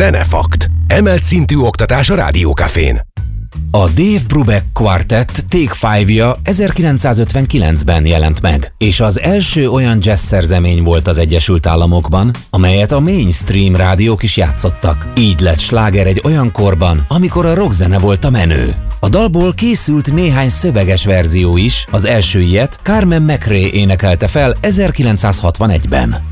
Zenefakt. Emelt szintű oktatás a Rádiókafén. A Dave Brubeck Quartet Take Five-ja 1959-ben jelent meg, és az első olyan jazz szerzemény volt az Egyesült Államokban, amelyet a mainstream rádiók is játszottak. Így lett sláger egy olyan korban, amikor a rockzene volt a menő. A dalból készült néhány szöveges verzió is, az első ilyet Carmen McRae énekelte fel 1961-ben.